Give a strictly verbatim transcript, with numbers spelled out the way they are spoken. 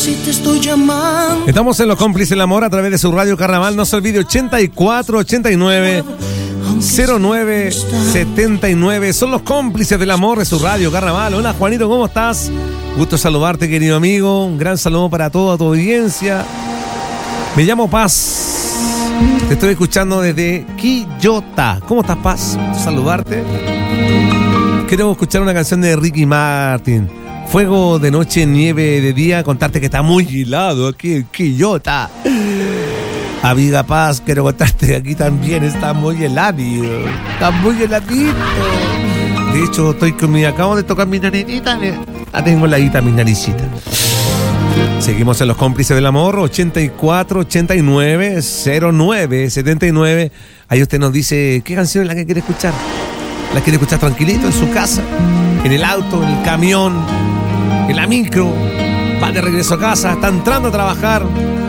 si te estoy llamando. Estamos en Los Cómplices del Amor a través de su radio Carnaval. No se olvide, ochenta y cuatro ochenta y nueve cero nueve setenta y nueve. Son Los Cómplices del Amor de su radio Carnaval. Hola Juanito, ¿cómo estás? Gusto saludarte, querido amigo. Un gran saludo para toda tu audiencia. Me llamo Paz. Te estoy escuchando desde Quillota. ¿Cómo estás, Paz? Saludarte. Quiero escuchar una canción de Ricky Martin. Fuego de noche, nieve de día. Contarte que está muy helado aquí en Quillota. Amiga Paz, quiero contarte que aquí también está muy helado. Está muy heladito. De hecho, estoy con mi... Acabo de tocar mi narinita. La tengo heladita mi naricita. Seguimos en Los Cómplices del Amor. ochenta y cuatro ochenta y nueve cero nueve setenta y nueve. Ahí usted nos dice qué canción es la que quiere escuchar. ¿La quiere escuchar tranquilito en su casa? En el auto, en el camión, en la micro. Va de regreso a casa, está entrando a trabajar.